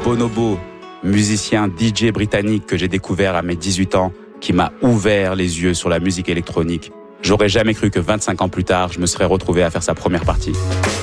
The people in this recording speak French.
Bonobo, musicien DJ britannique que j'ai découvert à mes 18 ans, qui m'a ouvert les yeux sur la musique électronique. J'aurais jamais cru que 25 ans plus tard, je me serais retrouvé à faire sa première partie.